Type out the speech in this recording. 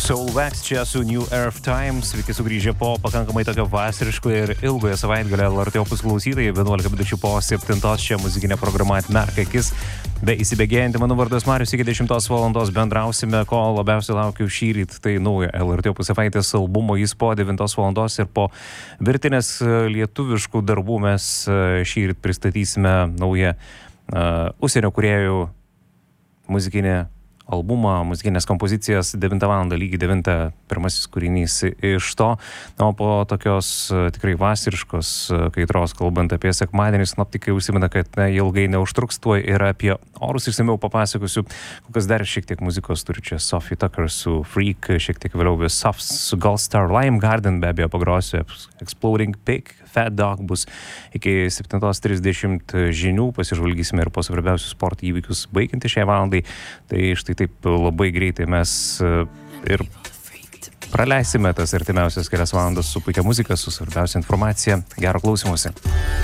Soulwax čia su New Earth Times. Sveiki sugrįžę po pakankamai tokio vasariško ir ilgojo savaitgalio LRT Opus klausytojai. 11 minučių po 7 čia muzikinė programa Atmerk akis. Be įsibėgėjantį, mano vardas Marius, iki 10 valandos bendrausime, ko labiausiai laukiu šįryt. Tai naujo LRT Opus savaitės albumo, jis po 9 valandos ir po virtinės lietuviškų darbų mes šįryt pristatysime naują užsienio kūrėjų muzikinę albumą, muzikinės kompozicijas. 9 valandą, lygiai 9 pirmasis kūrinys iš to. O po tokios tikrai vasiriškos kaitros, kalbant apie sekmadienį, sinoptikai užsimena, kad ilgai neužtruks, tuo ir apie orus išsamiau papasakosiu. Kokias dar šiek tiek muzikos turiu čia Sophie Tucker su Freak, šiek tiek vėliau The Softs su Gold Star, Lime Garden be abejo pagrosiu, Exploding Pig, Fat Dog bus iki 7:30 žinių, pasižvalgysime ir po svarbiausius sporto įvykius baigianti šiai valandai. Tai štai taip labai greitai mes ir praleisime tas artimiausias kelias valandas su puikia muzika, su svarbiausia informacija. Gero klausymosi.